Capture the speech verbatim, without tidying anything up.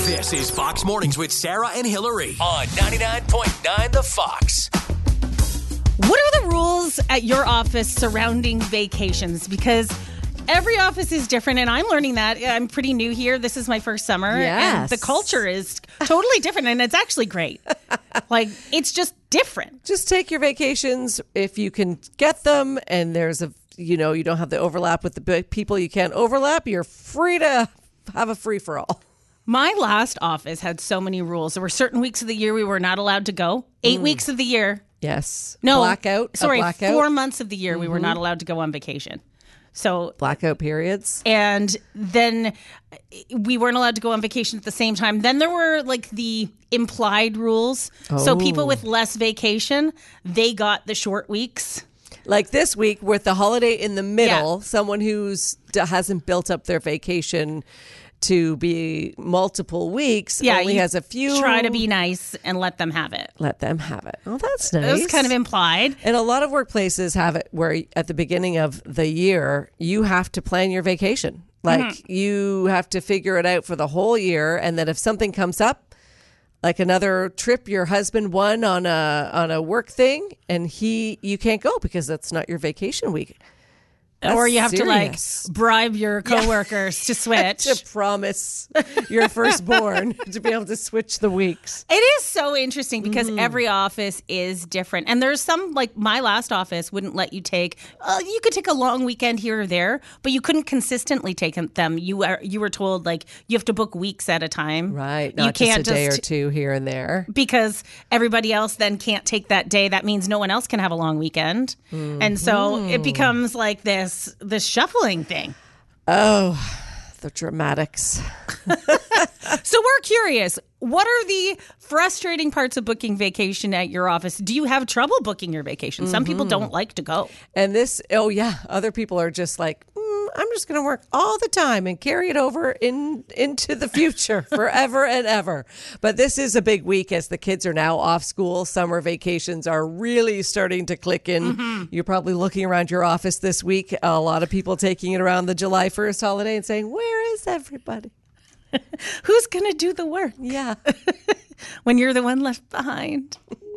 This is Fox Mornings with Sarah and Hillary on ninety-nine point nine The Fox. What are the rules at your office surrounding vacations? Because every office is different, and I'm learning that. I'm pretty new here. This is my first summer, Yes. and the culture is totally different, and it's actually great. Like, it's just different. Just take your vacations if you can get them, and there's a, you know, you don't have the overlap with the big people you can't overlap. You're free to have a free for all. My last office had so many rules. There were certain weeks of the year we were not allowed to go. Eight mm. weeks of the year. Yes. No. Blackout. Sorry, blackout. four months of the year mm-hmm. we were not allowed to go on vacation. So blackout periods. And then we weren't allowed to go on vacation at the same time. Then there were like the implied rules. Oh. So people with less vacation, they got the short weeks. Like this week with the holiday in the middle, yeah. someone who's hasn't built up their vacation to be multiple weeks, yeah, only has a few. Try to be nice and let them have it. Let them have it. Oh, that's nice. It was kind of implied. And a lot of workplaces have it where at the beginning of the year, you have to plan your vacation. Like mm-hmm. you have to figure it out for the whole year. And that if something comes up, like another trip your husband won on a on a work thing, and he you can't go because that's not your vacation week. That's or you have serious. to like bribe your coworkers yeah. to switch. To promise your firstborn to be able to switch the weeks. It is so interesting because mm-hmm. every office is different. And there's some, like my last office wouldn't let you take, uh, you could take a long weekend here or there, but you couldn't consistently take them. You are, you were told like you have to book weeks at a time. Right. Not you can't just a day just, or two here and there. Because everybody else then can't take that day. That means no one else can have a long weekend. Mm-hmm. And so it becomes like this. This shuffling thing. Oh, the dramatics. So we're curious. What are the frustrating parts of booking vacation at your office? Do you have trouble booking your vacation? Mm-hmm. Some people don't like to go. And this, oh yeah, other people are just like, mm, I'm just going to work all the time and carry it over in into the future forever and ever. But this is a big week as the kids are now off school. Summer vacations are really starting to click in. Mm-hmm. You're probably looking around your office this week. A lot of people taking it around the July first holiday and saying, where is everybody? Who's going to do the work? Yeah. When you're the one left behind.